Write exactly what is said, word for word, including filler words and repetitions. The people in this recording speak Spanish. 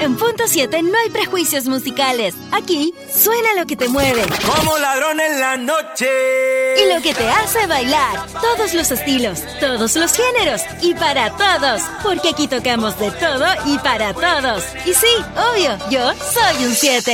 En Punto siete no hay prejuicios musicales. Aquí suena lo que te mueve. Como ladrón en la noche. Y lo que te hace bailar. Todos los estilos, todos los géneros y para todos. Porque aquí tocamos de todo y para todos. Y sí, obvio, yo soy un siete.